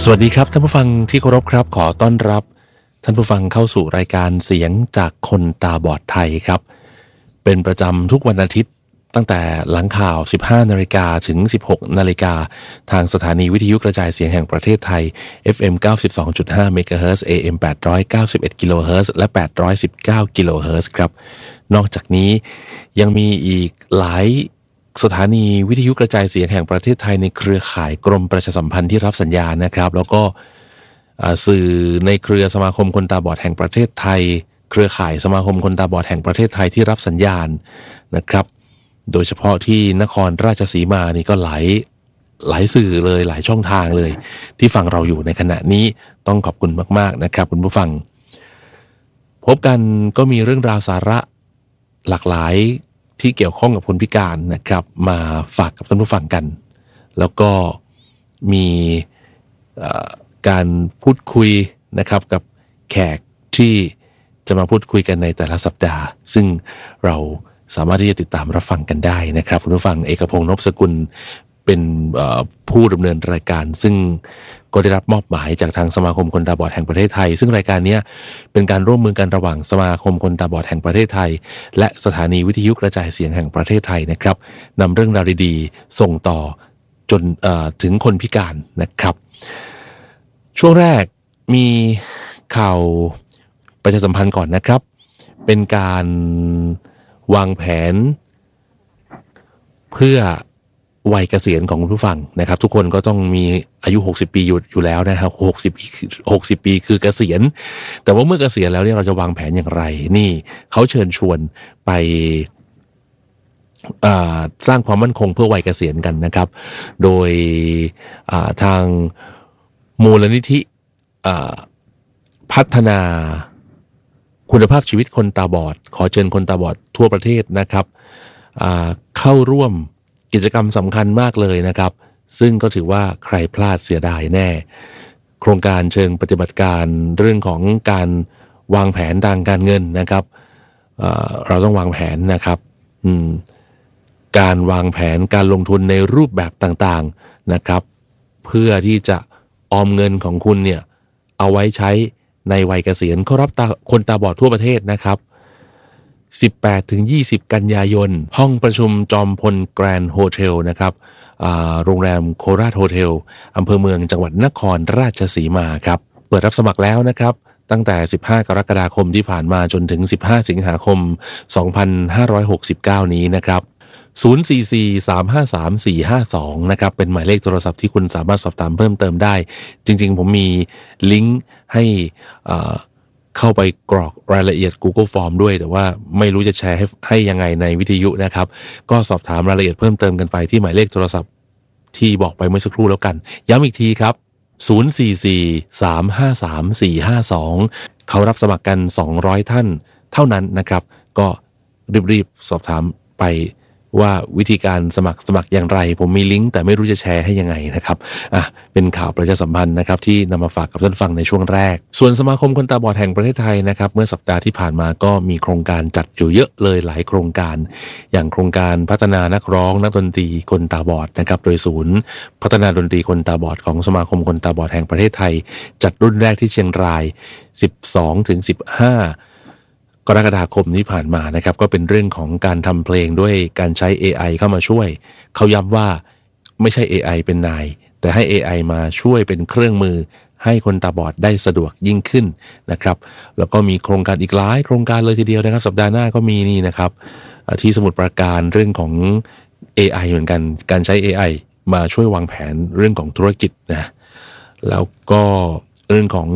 สวัสดีครับท่านผู้ฟังที่เคารพครับขอต้อนรับท่านผู้ฟังเข้าสู่รายการเสียงจากคนตาบอดไทยครับเป็นประจำทุกวันอาทิตย์ตั้งแต่หลังข่าว 15 นาฬิกาถึง 16 นาฬิกาทางสถานีวิทยุกระจายเสียงแห่งประเทศไทย FM 92.5 เมกะเฮิรตซ์ AM 891 กิโลเฮิรตซ์และ 819 กิโลเฮิรตซ์ครับนอกจากนี้ยังมีอีกหลายสถานีวิทยุกระจายเสียงแห่งประเทศไทยในเครือข่ายกรมประชาสัมพันธ์ที่รับสัญญาณนะครับแล้วก็สื่อในเครือสมาคมคนตาบอดแห่งประเทศไทยเครือข่ายสมาคมคนตาบอดแห่งประเทศไทยที่รับสัญญาณนะครับโดยเฉพาะที่นครราชสีมานี่ก็หลายสื่อเลยหลายช่องทางเลยที่ฟังเราอยู่ในขณะนี้ต้องขอบคุณมากๆนะครับคุณผู้ฟังพบกันก็มีเรื่องราวสาระหลากหลายที่เกี่ยวข้องกับคนพิการนะครับมาฝากกับท่านผู้ฟังกันแล้วก็มีการพูดคุยนะครับกับแขกที่จะมาพูดคุยกันในแต่ละสัปดาห์ซึ่งเราสามารถที่จะติดตามรับฟังกันได้นะครับคุณผู้ฟังเอกพงษ์นพสกุลเป็นผู้ดำเนินรายการซึ่งก็ได้รับมอบหมายจากทางสมาคมคนตาบอดแห่งประเทศไทยซึ่งรายการนี้เป็นการร่วมมือกันระหว่างสมาคมคนตาบอดแห่งประเทศไทยและสถานีวิทยุกระจายเสียงแห่งประเทศไทยนะครับนำเรื่องราวดีๆส่งต่อจนถึงคนพิการนะครับช่วงแรกมีข่าวประชาสัมพันธ์ก่อนนะครับเป็นการวางแผนเพื่อวัยเกษียณของคุณผู้ฟังนะครับทุกคนก็ต้องมีอายุ60ปีอยู่แล้วนะครับ60ปีคือเกษียณแต่ว่าเมื่อเกษียณแล้วเนี่ยเราจะวางแผนอย่างไรนี่เขาเชิญชวนไปสร้างความมั่นคงเพื่อวัยเกษียณกันนะครับโดยทางมูลนิธิพัฒนาคุณภาพชีวิตคนตาบอดขอเชิญคนตาบอดทั่วประเทศนะครับเข้าร่วมกิจกรรมสำคัญมากเลยนะครับซึ่งก็ถือว่าใครพลาดเสียดายแน่โครงการเชิงปฏิบัติการเรื่องของการวางแผนทางการเงินนะครับเราต้องวางแผนนะครับการวางแผนการลงทุนในรูปแบบต่างๆนะครับเพื่อที่จะออมเงินของคุณเนี่ยเอาไว้ใช้ในวัยเกษียณเขารับคนตาบอดทั่วประเทศนะครับ18-20 กันยายนห้องประชุมจอมพลแกรนด์โฮเทลนะครับโรงแรมโคราชโฮเทลอำเภอเมืองจังหวัดนครราชสีมาครับเปิดรับสมัครแล้วนะครับตั้งแต่15 กรกฎาคมที่ผ่านมาจนถึง15 สิงหาคม 2569 นี้นะครับ044-353-452นะครับเป็นหมายเลขโทรศัพท์ที่คุณสามารถสอบถามเพิ่มเติมได้จริงๆผมมีลิงก์ให้เข้าไปกรอกรายละเอียด Google Form ด้วยแต่ว่าไม่รู้จะแชร์ให้ยังไงในวิทยุนะครับก็สอบถามรายละเอียดเพิ่มเติมกันไปที่หมายเลขโทรศัพท์ที่บอกไปเมื่อสักครู่แล้วกันย้ำอีกทีครับ044-353-452เขารับสมัครกัน200ท่านเท่านั้นนะครับก็รีบๆสอบถามไปว่าวิธีการสมัครอย่างไรผมมีลิงก์แต่ไม่รู้จะแชร์ให้ยังไงนะครับเป็นข่าวประชาสัมพันธ์นะครับที่นำมาฝากกับท่านฟังในช่วงแรกส่วนสมาคมคนตาบอดแห่งประเทศไทยนะครับเมื่อสัปดาห์ที่ผ่านมาก็มีโครงการจัดอยู่เยอะเลยหลายโครงการอย่างโครงการพัฒนานักร้องนักดนตรีคนตาบอดนะครับโดยศูนย์พัฒนาดนตรีคนตาบอดของสมาคมคนตาบอดแห่งประเทศไทยจัดรุ่นแรกที่เชียงราย 12-15กรกฎาคมที่ผ่านมานะครับก็เป็นเรื่องของการทำเพลงด้วยการใช้ AI เข้ามาช่วยเขาย้ำว่าไม่ใช่ AI เป็นนายแต่ให้ AI มาช่วยเป็นเครื่องมือให้คนตาบอดได้สะดวกยิ่งขึ้นนะครับแล้วก็มีโครงการอีกหลายโครงการเลยทีเดียวนะครับสัปดาห์หน้าก็มีนี่นะครับที่สมุทรปราการเรื่องของ AI เหมือนกันการใช้ AI มาช่วยวางแผนเรื่องของธุรกิจนะแล้วก็เรื่องของ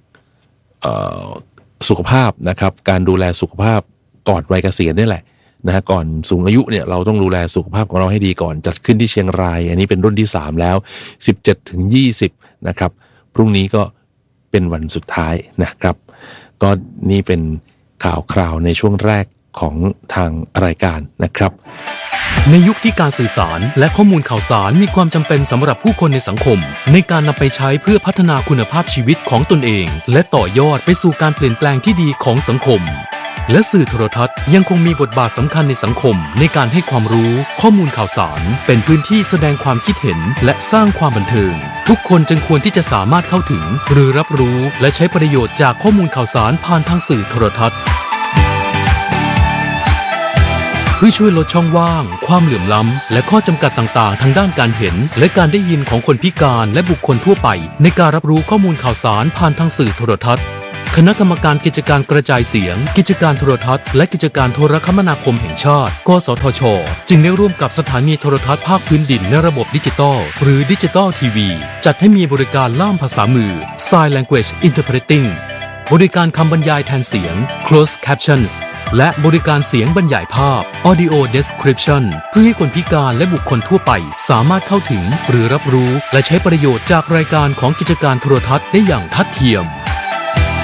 สุขภาพนะครับการดูแลสุขภาพก่อนวัยเกษียณนี่แหละนะฮะก่อนสูงอายุเนี่ยเราต้องดูแลสุขภาพของเราให้ดีก่อนจัดขึ้นที่เชียงรายอันนี้เป็นรุ่นที่3แล้ว 17-20 นะครับพรุ่งนี้ก็เป็นวันสุดท้ายนะครับก็นี่เป็นข่าวคราวในช่วงแรกของทางรายการนะครับในยุคที่การสื่อสารและข้อมูลข่าวสารมีความจำเป็นสำหรับผู้คนในสังคมในการนำไปใช้เพื่อพัฒนาคุณภาพชีวิตของตนเองและต่อยอดไปสู่การเปลี่ยนแปลงที่ดีของสังคมและสื่อโทรทัศน์ยังคงมีบทบาทสำคัญในสังคมในการให้ความรู้ข้อมูลข่าวสารเป็นพื้นที่แสดงความคิดเห็นและสร้างความบันเทิงทุกคนจึงควรที่จะสามารถเข้าถึงหรือรับรู้และใช้ประโยชน์จากข้อมูลข่าวสารผ่านทางสื่อโทรทัศน์เพื่อช่วยลดช่องว่างความเหลื่อมล้ำและข้อจำกัดต่างๆทางด้านการเห็นและการได้ยินของคนพิการและบุคคลทั่วไปในการรับรู้ข้อมูลข่าวสารผ่านทางสื่อโทรทัศน์คณะกรรมการกิจการกระจายเสียงกิจการโทรทัศน์และกิจการโทรคมนาคมแห่งชาติกสทช.จึงได้ร่วมกับสถานีโทรทัศน์ภาคพื้นดินในระบบดิจิตอลหรือดิจิตอลทีวีจัดให้มีบริการล่ามภาษามือ Sign Language Interpreting บริการคำบรรยายแทนเสียง Closed Captions และบริการเสียงบรรยายภาพ Audio Description เพื่อให้คนพิการและบุคคลทั่วไปสามารถเข้าถึงหรือรับรู้และใช้ประโยชน์จากรายการของกิจการโทรทัศน์ได้อย่างทัดเทียม